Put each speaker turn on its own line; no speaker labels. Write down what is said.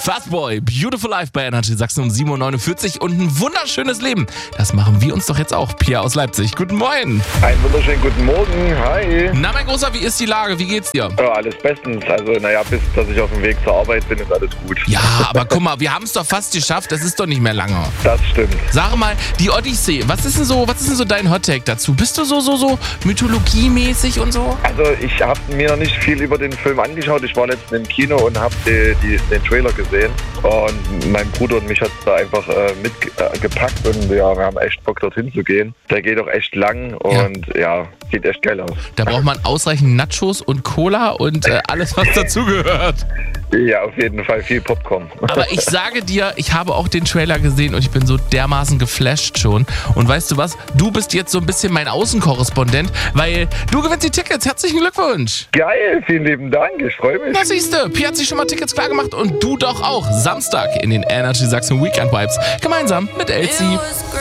Fastboy, Beautiful Life bei Energy Sachsen um 7.49 Uhr und ein wunderschönes Leben. Das machen wir uns doch jetzt auch. Pia aus Leipzig, guten Morgen.
Einen wunderschönen guten Morgen, hi.
Na mein Großer, wie ist die Lage? Wie geht's dir?
Ja, alles bestens. Also bis dass ich auf dem Weg zur Arbeit bin, ist alles gut.
Ja, aber guck mal, wir haben es doch fast geschafft. Das ist doch nicht mehr lange.
Das stimmt.
Sag mal, die Odyssee, was ist denn so dein Hottake dazu? Bist du so mythologiemäßig und so?
Also ich habe mir noch nicht viel über den Film angeschaut. Ich war letztens im Kino und habe den Trailer gesehen. Und mein Bruder und mich hat es da einfach mitgepackt und ja, wir haben echt Bock dorthin zu gehen. Der geht auch echt lang und ja, sieht echt geil aus.
Da braucht man ausreichend Nachos und Cola und alles, was dazugehört.
Ja, auf jeden Fall viel Popcorn.
Aber ich sage dir, ich habe auch den Trailer gesehen und ich bin so dermaßen geflasht schon. Und weißt du was? Du bist jetzt so ein bisschen mein Außenkorrespondent, weil du gewinnst die Tickets. Herzlichen Glückwunsch.
Geil, vielen lieben Dank. Ich freue mich.
Na siehste, Pia hat sich schon mal Tickets klargemacht und du doch auch. Samstag in den Energy Sachsen Weekend Vibes. Gemeinsam mit Elsie.